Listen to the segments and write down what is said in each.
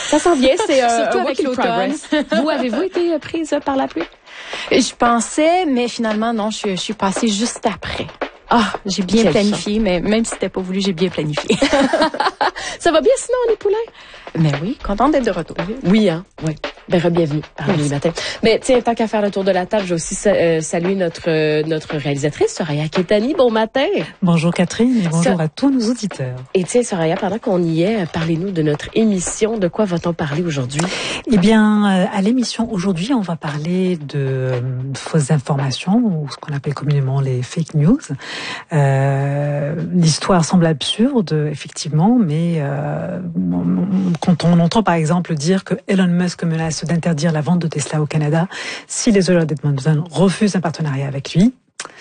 Ça s'en vient, c'est surtout avec l'automne. Vous, avez-vous été prise par la pluie? Je pensais, mais finalement, non, je suis passée juste après. Ah, j'ai bien planifié, mais même si c'était pas voulu, j'ai bien planifié. Ça va bien sinon, les poulains? Mais oui, contente d'être de retour. Oui, hein? Oui. Ben, bienvenue. Bienvenue matin. Mais tiens, tant qu'à faire le tour de la table, j'ai aussi salué notre réalisatrice, Soraya Ketani. Bon matin. Bonjour Catherine et bonjour à tous nos auditeurs. Et tiens, Soraya, pendant qu'on y est, parlez-nous de notre émission. De quoi va-t-on parler aujourd'hui? Eh bien, à l'émission aujourd'hui, on va parler de fausses informations ou ce qu'on appelle communément les fake news. L'histoire semble absurde, effectivement, mais quand on entend par exemple dire que Elon Musk menace d'interdire la vente de Tesla au Canada si les Oilers d'Edmonton refusent un partenariat avec lui,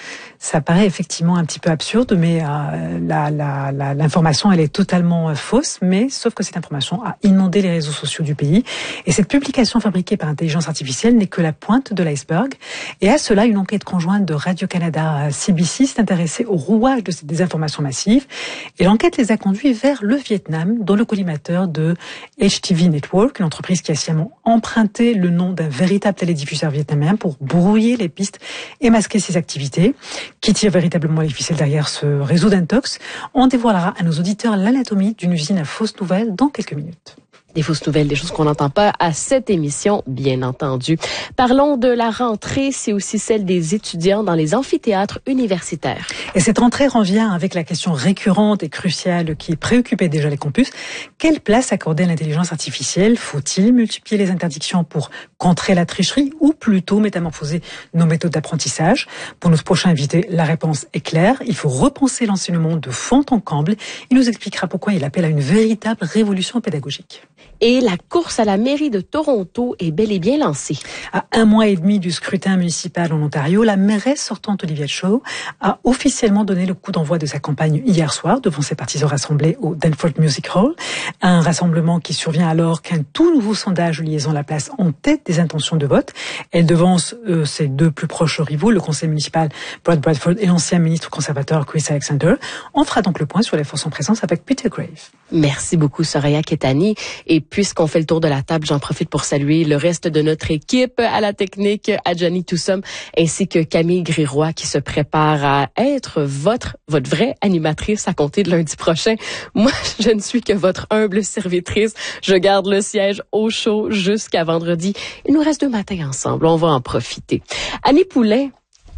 ça paraît effectivement un petit peu absurde, mais l'information, elle est totalement fausse, mais sauf que cette information a inondé les réseaux sociaux du pays. Et cette publication fabriquée par intelligence artificielle n'est que la pointe de l'iceberg. Et à cela, une enquête conjointe de Radio-Canada CBC s'est intéressée au rouage de ces désinformations massives. Et l'enquête les a conduits vers le Vietnam, dont le collimateur de HTV Network, une entreprise qui a sciemment emprunté le nom d'un véritable télédiffuseur vietnamien pour brouiller les pistes et masquer ses activités. Qui tire véritablement les ficelles derrière ce réseau d'intox? On dévoilera à nos auditeurs l'anatomie d'une usine à fausses nouvelles dans quelques minutes. Des fausses nouvelles, des choses qu'on n'entend pas à cette émission, bien entendu. Parlons de la rentrée, c'est aussi celle des étudiants dans les amphithéâtres universitaires. Et cette rentrée revient avec la question récurrente et cruciale qui préoccupait déjà les campus. Quelle place accorder à l'intelligence artificielle? Faut-il multiplier les interdictions pour contrer la tricherie ou plutôt métamorphoser nos méthodes d'apprentissage? Pour notre prochain invité, la réponse est claire. Il faut repenser l'enseignement de fond en comble. Il nous expliquera pourquoi il appelle à une véritable révolution pédagogique. Et la course à la mairie de Toronto est bel et bien lancée. À 1 mois et demi du scrutin municipal en Ontario, la mairesse sortante Olivia Chow a officiellement donné le coup d'envoi de sa campagne hier soir devant ses partisans rassemblés au Danforth Music Hall. Un rassemblement qui survient alors qu'un tout nouveau sondage liaison la place en tête des intentions de vote. Elle devance ses deux plus proches rivaux, le conseil municipal Brad Bradford et l'ancien ministre conservateur Chris Alexander. On fera donc le point sur les forces en présence avec Peter Grave. Merci beaucoup, Soraya Ketani. Et puisqu'on fait le tour de la table, j'en profite pour saluer le reste de notre équipe à la technique, Adjani Toussom, ainsi que Camille Griroy qui se prépare à être votre vraie animatrice à compter de lundi prochain. Moi, je ne suis que votre humble servitrice. Je garde le siège au chaud jusqu'à vendredi. Il nous reste 2 matins ensemble. On va en profiter. Annie Poulain,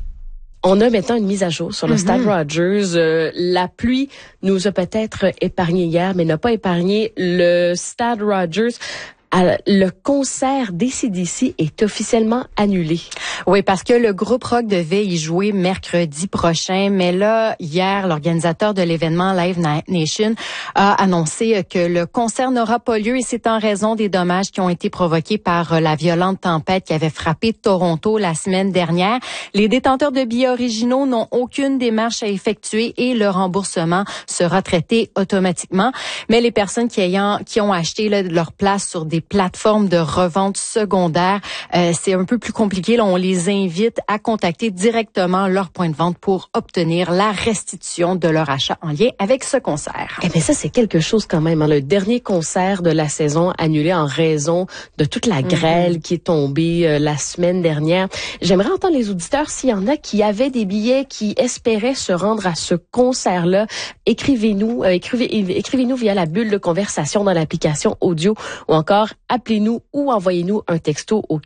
on a maintenant une mise à jour sur le Stade Rogers. La pluie nous a peut-être épargné hier, mais n'a pas épargné le Stade Rogers. Le concert d'ACDC est officiellement annulé. Oui, parce que le groupe rock devait y jouer mercredi prochain, mais là, hier, l'organisateur de l'événement Live Nation a annoncé que le concert n'aura pas lieu et c'est en raison des dommages qui ont été provoqués par la violente tempête qui avait frappé Toronto la semaine dernière. Les détenteurs de billets originaux n'ont aucune démarche à effectuer et le remboursement sera traité automatiquement. Mais les personnes qui ont acheté leur place sur des plateformes de revente secondaire, c'est un peu plus compliqué. Là, on les invite à contacter directement leur point de vente pour obtenir la restitution de leur achat en lien avec ce concert. Eh bien, ça, c'est quelque chose quand même. Hein. Le dernier concert de la saison annulé en raison de toute la grêle qui est tombée la semaine dernière. J'aimerais entendre les auditeurs s'il y en a qui avaient des billets, qui espéraient se rendre à ce concert-là. Écrivez-nous via la bulle de conversation dans l'application audio ou encore appelez-nous ou envoyez-nous un texto au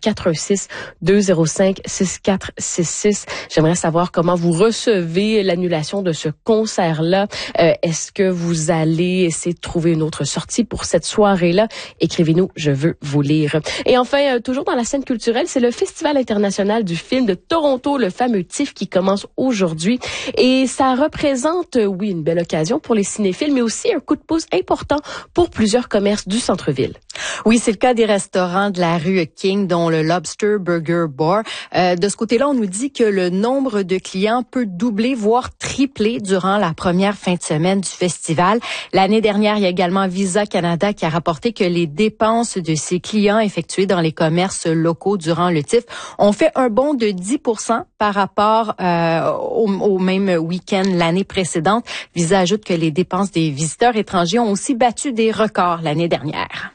416-205-6466. J'aimerais savoir comment vous recevez l'annulation de ce concert-là. Est-ce que vous allez essayer de trouver une autre sortie pour cette soirée-là? Écrivez-nous, je veux vous lire. Et enfin, toujours dans la scène culturelle, c'est le Festival international du film de Toronto, le fameux TIFF qui commence aujourd'hui. Et ça représente, oui, une belle occasion pour les cinéphiles, mais aussi un coup de pouce important pour plusieurs commerces du centre-ville. Oui, c'est le cas des restaurants de la rue King, dont le Lobster Burger Bar. De ce côté-là, on nous dit que le nombre de clients peut doubler, voire tripler durant la première fin de semaine du festival. L'année dernière, il y a également Visa Canada qui a rapporté que les dépenses de ses clients effectuées dans les commerces locaux durant le TIFF ont fait un bond de 10% par rapport au même week-end l'année précédente. Visa ajoute que les dépenses des visiteurs étrangers ont aussi battu des records l'année dernière.